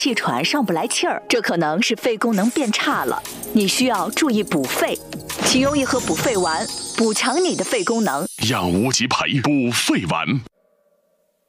气喘上不来气儿，这可能是肺功能变差了，你需要注意补肺。请用一盒补肺丸，补强你的肺功能， 让无极牌补肺丸。